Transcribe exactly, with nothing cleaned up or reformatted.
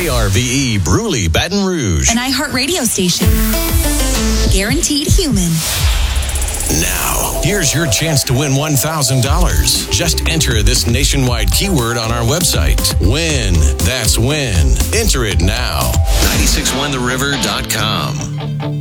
K R V E Bruley, Baton Rouge. An iHeart radio station. Guaranteed human. Now, here's your chance to win one thousand dollars. Just enter this nationwide keyword on our website. Win. That's win. Enter it now. nine six one the river dot com.